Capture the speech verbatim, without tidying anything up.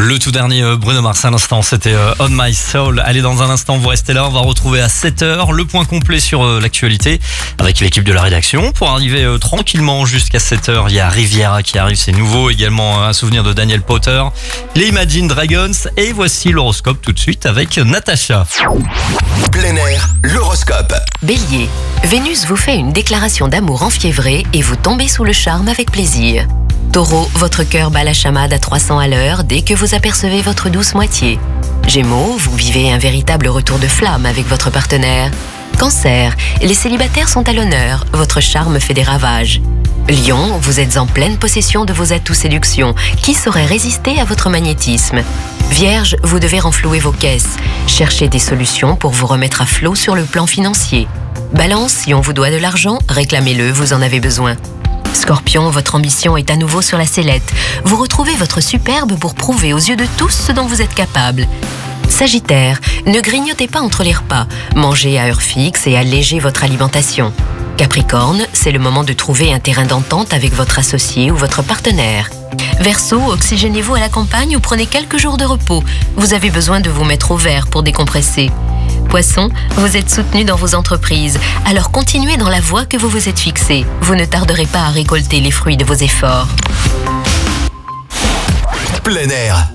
Le tout dernier Bruno Mars à l'instant, c'était On My Soul. Allez, dans un instant, vous restez là, on va retrouver à sept heures le point complet sur l'actualité avec l'équipe de la rédaction. Pour arriver tranquillement jusqu'à sept heures, il y a Riviera qui arrive, c'est nouveau. Également un souvenir de Daniel Potter, les Imagine Dragons. Et voici l'horoscope tout de suite avec Natacha. Plein air, l'horoscope. Bélier, Vénus vous fait une déclaration d'amour enfiévrée et vous tombez sous le charme avec plaisir. Taureau, votre cœur bat la chamade à trois cents à l'heure dès que vous apercevez votre douce moitié. Gémeaux, vous vivez un véritable retour de flamme avec votre partenaire. Cancer, les célibataires sont à l'honneur, votre charme fait des ravages. Lion, vous êtes en pleine possession de vos atouts séduction. Qui saurait résister à votre magnétisme? Vierge, vous devez renflouer vos caisses. Cherchez des solutions pour vous remettre à flot sur le plan financier. Balance, si on vous doit de l'argent, réclamez-le, vous en avez besoin. Scorpion, votre ambition est à nouveau sur la sellette. Vous retrouvez votre superbe pour prouver aux yeux de tous ce dont vous êtes capable. Sagittaire, ne grignotez pas entre les repas. Mangez à heure fixe et allégez votre alimentation. Capricorne, c'est le moment de trouver un terrain d'entente avec votre associé ou votre partenaire. Verseau, oxygénez-vous à la campagne ou prenez quelques jours de repos. Vous avez besoin de vous mettre au vert pour décompresser. Poisson, vous êtes soutenu dans vos entreprises, alors continuez dans la voie que vous vous êtes fixée. Vous ne tarderez pas à récolter les fruits de vos efforts. Plein air,